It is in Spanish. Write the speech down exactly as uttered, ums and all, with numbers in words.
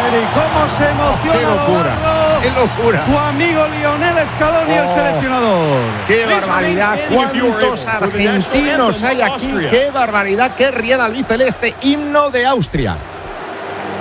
Eric, cómo se emociona. ¡Qué locura! ¡Qué locura! Tu amigo Lionel Scaloni, oh, el seleccionador. ¡Qué barbaridad! ¿Cuántos argentinos hay aquí? ¡Qué barbaridad! ¡Qué rieda albiceleste! Himno de Austria.